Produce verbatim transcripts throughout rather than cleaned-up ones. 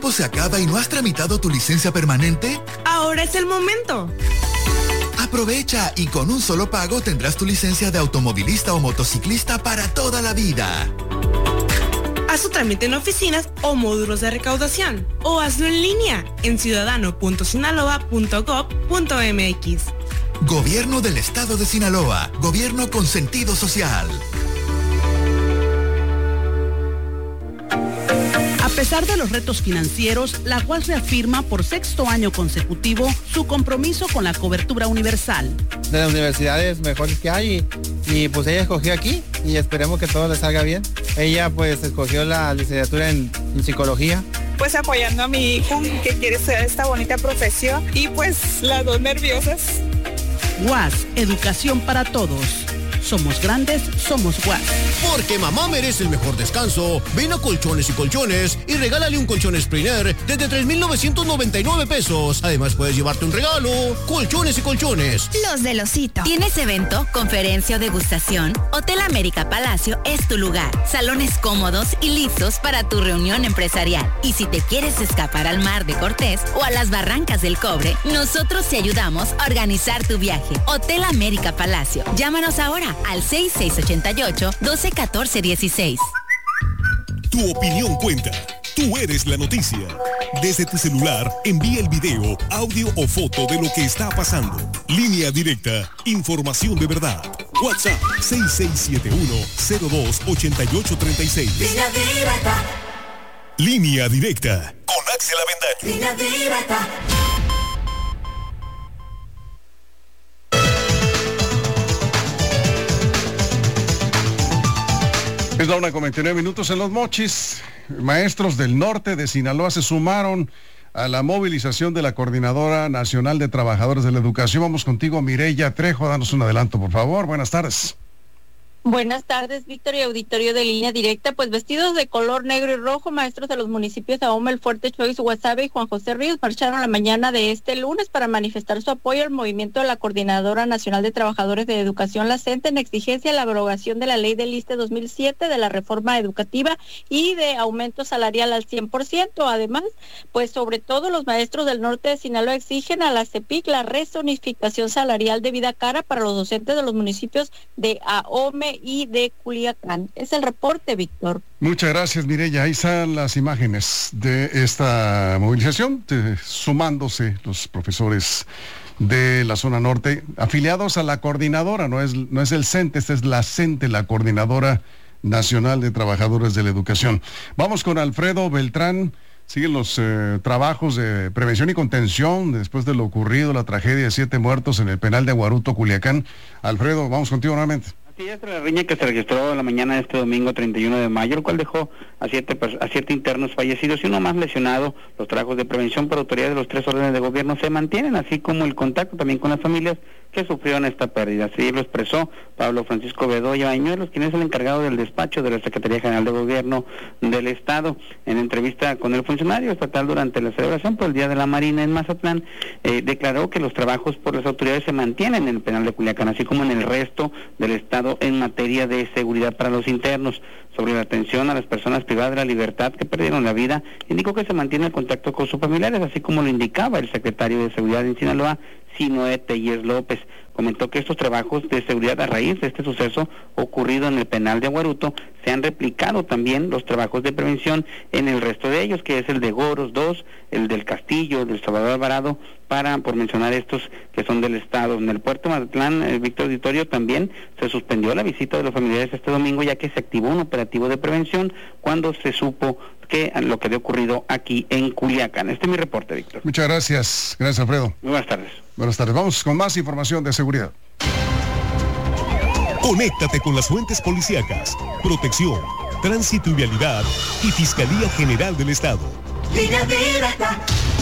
tiempo se acaba y no has tramitado tu licencia permanente? Ahora es el momento. Aprovecha y con un solo pago tendrás tu licencia de automovilista o motociclista para toda la vida. Haz tu trámite en oficinas o módulos de recaudación o hazlo en línea en ciudadano punto sinaloa punto gob punto mx. Gobierno del Estado de Sinaloa. Gobierno con sentido social. A pesar de los retos financieros, la U A S reafirma por sexto año consecutivo su compromiso con la cobertura universal. De las universidades mejores que hay y, y pues ella escogió aquí y esperemos que todo le salga bien. Ella pues escogió la licenciatura en, en psicología. Pues apoyando a mi hija que quiere estudiar esta bonita profesión y pues las dos nerviosas. U A S, educación para todos. Somos grandes, somos U A S. Porque mamá merece el mejor descanso. Ven a Colchones y Colchones y regálale un colchón Spriner desde tres mil novecientos noventa y nueve pesos. Además puedes llevarte un regalo. Colchones y Colchones. Los del Osito. ¿Tienes evento, conferencia o degustación? Hotel América Palacio es tu lugar. Salones cómodos y listos para tu reunión empresarial. Y si te quieres escapar al Mar de Cortés o a las Barrancas del Cobre, nosotros te ayudamos a organizar tu viaje. Hotel América Palacio. Llámanos ahora al seis seis ocho ocho, doce catorce dieciséis. Tu opinión cuenta. Tú eres la noticia. Desde tu celular, envía el video, audio o foto de lo que está pasando. Línea directa. Información de verdad. WhatsApp seis seis siete uno, cero dos ocho ocho tres seis. Línea directa. Línea directa. Con Axel Avendaño. Línea directa. Es la una con veintinueve minutos en Los Mochis. Maestros del norte de Sinaloa se sumaron a la movilización de la Coordinadora Nacional de Trabajadores de la Educación. Vamos contigo, Mireya Trejo. Danos un adelanto, por favor. Buenas tardes. Buenas tardes, Víctor y auditorio de Línea Directa. Pues vestidos de color negro y rojo, maestros de los municipios de Ahome, El Fuerte, Choix, Guasave y Juan José Ríos marcharon la mañana de este lunes para manifestar su apoyo al movimiento de la Coordinadora Nacional de Trabajadores de Educación, la CENTE, en exigencia de la abrogación de la Ley del ISSSTE dos mil siete, de la reforma educativa y de aumento salarial al cien por ciento. Además, pues sobre todo los maestros del norte de Sinaloa exigen a la CEPIC la rezonificación salarial de vida cara para los docentes de los municipios de Ahome y de Culiacán. Es el reporte, Víctor. Muchas gracias, Mireya. Ahí están las imágenes de esta movilización, de, sumándose los profesores de la zona norte, afiliados a la coordinadora, no es, no es el CENTE, esta es la CENTE, la Coordinadora Nacional de Trabajadores de la Educación. Vamos con Alfredo Beltrán. Siguen los eh, trabajos de prevención y contención después de lo ocurrido, la tragedia de siete muertos en el penal de Aguaruto, Culiacán. Alfredo, vamos contigo nuevamente. Así es, la riña que se registró la mañana de este domingo treinta y uno de mayo, el cual dejó a siete, a siete internos fallecidos y uno más lesionado. Los trabajos de prevención por autoridad de los tres órdenes de gobierno se mantienen, así como el contacto también con las familias que sufrieron esta pérdida. Así lo expresó Pablo Francisco Bedoya Bañuelos, quien es el encargado del despacho de la Secretaría General de Gobierno del Estado. En entrevista con el funcionario estatal durante la celebración por el Día de la Marina en Mazatlán, eh, declaró que los trabajos por las autoridades se mantienen en el penal de Culiacán, así como en el resto del Estado en materia de seguridad para los internos. Sobre la atención a las personas privadas de la libertad que perdieron la vida, indicó que se mantiene el contacto con sus familiares, así como lo indicaba el secretario de Seguridad en Sinaloa, Sinoé Telles López. Comentó que estos trabajos de seguridad a raíz de este suceso ocurrido en el penal de Aguaruto se han replicado también los trabajos de prevención en el resto de ellos, que es el de Goros dos, el del Castillo, el del Salvador Alvarado, para por mencionar estos que son del Estado. En el puerto de Mazatlán, el Víctor Auditorio, también se suspendió la visita de los familiares este domingo, ya que se activó un operativo de prevención cuando se supo que lo que había ocurrido aquí en Culiacán. Este es mi reporte, Víctor. Muchas gracias. Gracias, Alfredo. Muy buenas tardes. Buenas tardes. Vamos con más información de seguridad. Conéctate con las fuentes policíacas, protección, tránsito y vialidad y Fiscalía General del Estado. Línea directa.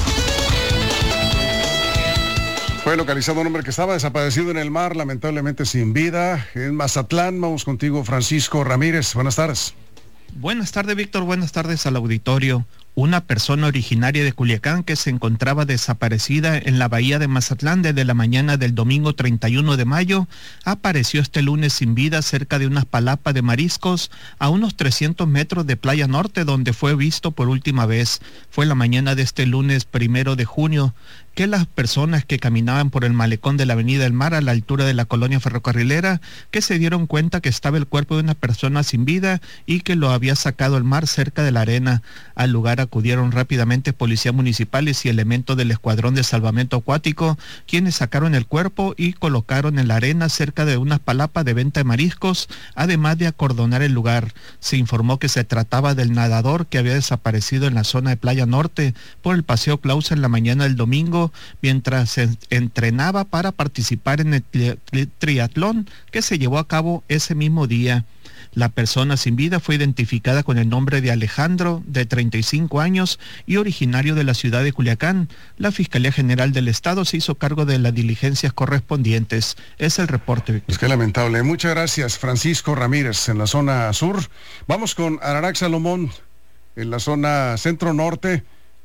Fue localizado un hombre que estaba desaparecido en el mar, lamentablemente sin vida, en Mazatlán. Vamos contigo, Francisco Ramírez. Buenas tardes. Buenas tardes, Víctor. Buenas tardes al auditorio. Una persona originaria de Culiacán que se encontraba desaparecida en la bahía de Mazatlán desde la mañana del domingo treinta y uno de mayo, apareció este lunes sin vida cerca de unas palapas de mariscos a unos trescientos metros de Playa Norte, donde fue visto por última vez. Fue la mañana de este lunes primero de junio que las personas que caminaban por el malecón de la Avenida del Mar a la altura de la colonia ferrocarrilera que se dieron cuenta que estaba el cuerpo de una persona sin vida y que lo había sacado el mar cerca de la arena. Al lugar acudieron rápidamente policías municipales y elementos del Escuadrón de Salvamento Acuático, quienes sacaron el cuerpo y colocaron en la arena cerca de unas palapas de venta de mariscos, además de acordonar el lugar. Se informó que se trataba del nadador que había desaparecido en la zona de Playa Norte por el Paseo Clausa en la mañana del domingo, mientras se entrenaba para participar en el triatlón que se llevó a cabo ese mismo día. La persona sin vida fue identificada con el nombre de Alejandro, de treinta y cinco años y originario de la ciudad de Culiacán. La Fiscalía General del Estado se hizo cargo de las diligencias correspondientes. Es el reporte, Víctor. Pues qué lamentable. Muchas gracias, Francisco Ramírez, en la zona sur. Vamos con Ararac Salomón, en la zona centro-norte.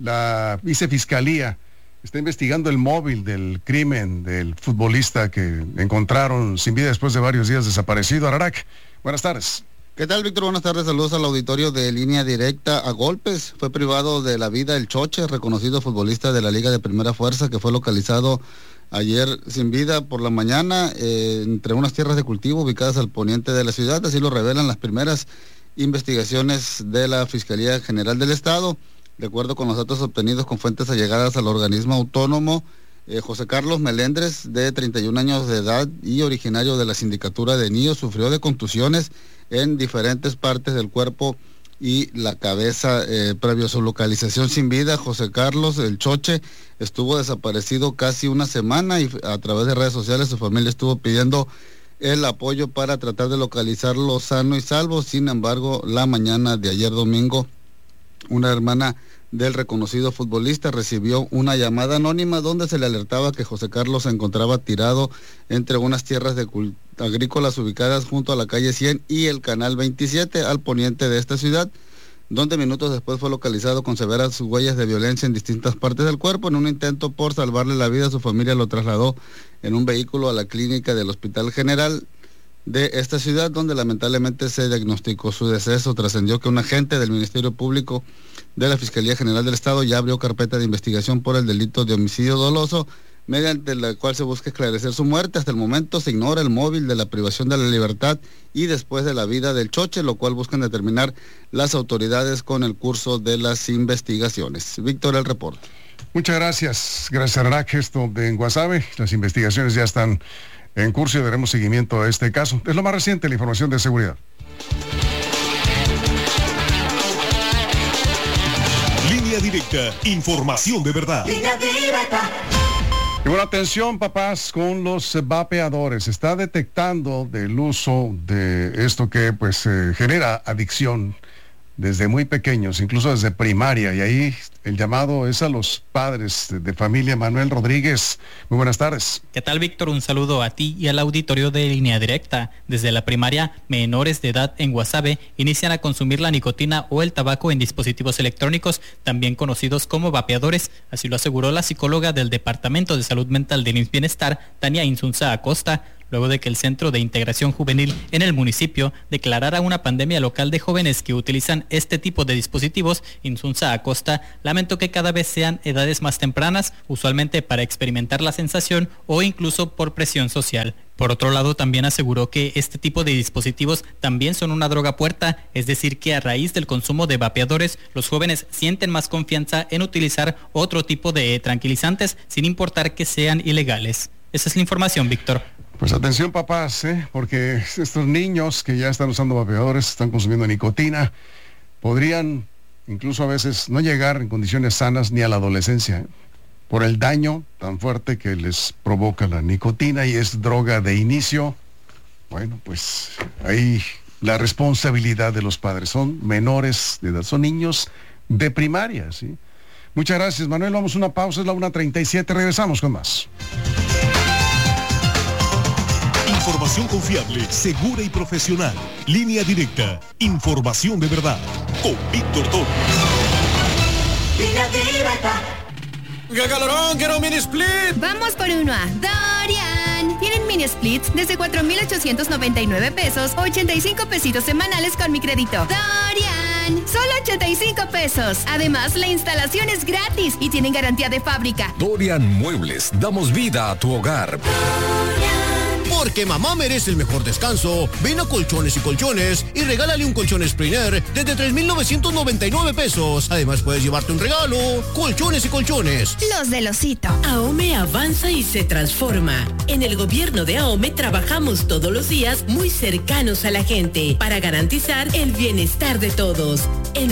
La vicefiscalía está investigando el móvil del crimen del futbolista que encontraron sin vida después de varios días desaparecido. Ararac, buenas tardes. ¿Qué tal, Víctor? Buenas tardes, saludos al auditorio de Línea Directa. A golpes fue privado de la vida el Choche, reconocido futbolista de la Liga de Primera Fuerza, que fue localizado ayer sin vida por la mañana eh, entre unas tierras de cultivo ubicadas al poniente de la ciudad. Así lo revelan las primeras investigaciones de la Fiscalía General del Estado. De acuerdo con los datos obtenidos con fuentes allegadas al organismo autónomo, eh, José Carlos Melendres, de treinta y un años de edad y originario de la sindicatura de Nío, sufrió de contusiones en diferentes partes del cuerpo y la cabeza eh, previo a su localización sin vida. José Carlos, el Choche, estuvo desaparecido casi una semana y a través de redes sociales su familia estuvo pidiendo el apoyo para tratar de localizarlo sano y salvo. Sin embargo, la mañana de ayer domingo, una hermana del reconocido futbolista recibió una llamada anónima donde se le alertaba que José Carlos se encontraba tirado entre unas tierras de agrícolas ubicadas junto a la calle cien y el canal veintisiete al poniente de esta ciudad, donde minutos después fue localizado con severas huellas de violencia en distintas partes del cuerpo. En un intento por salvarle la vida, su familia lo trasladó en un vehículo a la clínica del Hospital General de esta ciudad, donde lamentablemente se diagnosticó su deceso. Trascendió que un agente del Ministerio Público de la Fiscalía General del Estado ya abrió carpeta de investigación por el delito de homicidio doloso, mediante la cual se busca esclarecer su muerte. Hasta el momento se ignora el móvil de la privación de la libertad y después de la vida del Choche, lo cual buscan determinar las autoridades con el curso de las investigaciones. Víctor, el reporte. Muchas gracias. Gracias, Ararac. Esto de en Guasave, las investigaciones ya están en curso y daremos seguimiento a este caso. Es lo más reciente, la información de seguridad. Línea Directa, información de verdad. Línea Directa. Y bueno, atención, papás, con los vapeadores. Se está detectando del uso de esto que pues eh, genera adicción desde muy pequeños, incluso desde primaria, y ahí el llamado es a los padres de familia. Manuel Rodríguez, muy buenas tardes. ¿Qué tal, Víctor? Un saludo a ti y al auditorio de Línea Directa. Desde la primaria, menores de edad en Guasave inician a consumir la nicotina o el tabaco en dispositivos electrónicos, también conocidos como vapeadores. Así lo aseguró la psicóloga del Departamento de Salud Mental del I M S S Bienestar, Tania Insunza Acosta, luego de que el Centro de Integración Juvenil en el municipio declarara una pandemia local de jóvenes que utilizan este tipo de dispositivos. Insunza Acosta lamentó que cada vez sean edades más tempranas, usualmente para experimentar la sensación o incluso por presión social. Por otro lado, también aseguró que este tipo de dispositivos también son una droga puerta, es decir, que a raíz del consumo de vapeadores, los jóvenes sienten más confianza en utilizar otro tipo de tranquilizantes, sin importar que sean ilegales. Esa es la información, Víctor. Pues atención, papás, ¿eh? Porque estos niños que ya están usando vapeadores, están consumiendo nicotina, podrían incluso a veces no llegar en condiciones sanas ni a la adolescencia, ¿eh? Por el daño tan fuerte que les provoca la nicotina, y es droga de inicio. Bueno, pues ahí la responsabilidad de los padres. Son menores de edad, son niños de primaria, ¿sí? Muchas gracias, Manuel. Vamos a una pausa, es la una treinta y siete, regresamos con más. Información confiable, segura y profesional. Línea Directa, información de verdad. Con Víctor Torres. Línea directa. ¡Qué calorón! ¡Quiero un mini split! Vamos por uno a Dorian. Tienen mini splits desde cuatro mil ochocientos noventa y nueve pesos, ochenta y cinco pesitos semanales con mi crédito. Dorian, solo ochenta y cinco pesos. Además, la instalación es gratis y tienen garantía de fábrica. Dorian Muebles, damos vida a tu hogar. Porque mamá merece el mejor descanso, ven a Colchones y Colchones y regálale un colchón Springer desde tres mil novecientos noventa y nueve pesos. Además puedes llevarte un regalo. Colchones y Colchones. Los del osito. AOME avanza y se transforma. En el gobierno de AOME trabajamos todos los días muy cercanos a la gente para garantizar el bienestar de todos. En